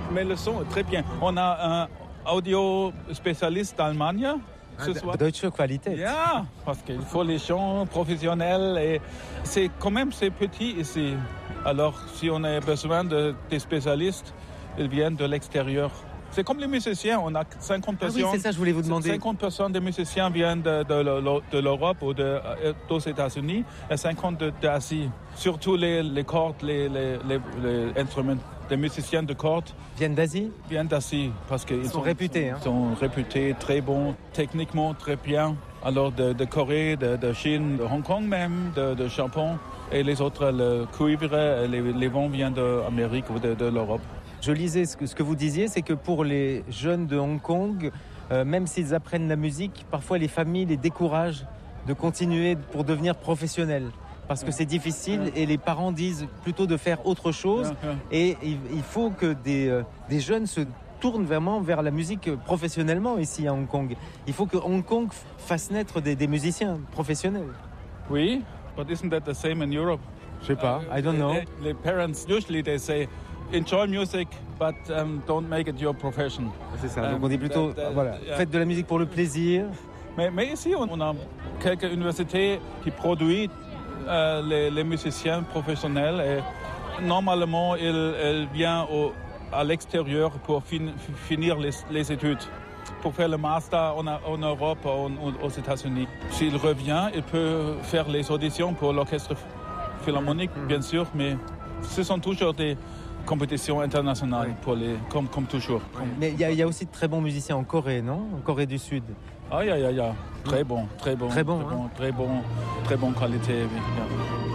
mais le son est très bien. On a un audio spécialiste d'Allemagne. Ce soir. Deutsche Qualität. Ja, parce qu'il faut les chants professionnels et c'est petit ici. Alors, si on a besoin des spécialistes, ils viennent de l'extérieur. C'est comme les musiciens, on a 50%. Ah oui, c'est ça, je voulais vous demander. 50% des musiciens viennent de l'Europe ou des États-Unis et 50% d'Asie. Surtout les cordes, les instruments. Les musiciens de cordes viennent d'Asie parce qu'ils sont réputés. Ils sont réputés très bons, techniquement très bien. Alors de Corée, de Chine, de Hong Kong même, de Japon et les autres, le cuivre, les vents viennent d'Amérique ou de l'Europe. Je lisais ce que vous disiez, c'est que pour les jeunes de Hong Kong, même s'ils apprennent la musique, parfois les familles les découragent de continuer pour devenir professionnels. Parce que c'est difficile et les parents disent plutôt de faire autre chose. Et il faut que des jeunes se tournent vraiment vers la musique professionnellement ici à Hong Kong. Il faut que Hong Kong fasse naître des musiciens professionnels. Oui, but isn't that the same in Europe? Je sais pas, I don't know. Les parents, usually they say, enjoy music, but don't make it your profession. C'est ça, donc on dit plutôt, faites de la musique pour le plaisir. Mais ici, on a quelques universités qui produisent les musiciens professionnels et normalement ils viennent à l'extérieur pour finir les études, pour faire le master en Europe ou aux États-Unis. S'il revient, il peut faire les auditions pour l'orchestre philharmonique, bien sûr, mais ce sont toujours des compétitions internationales comme toujours. Mais il y a aussi de très bons musiciens en Corée, non? En Corée du Sud. Ah, il y a. Très bon qualité. Oui.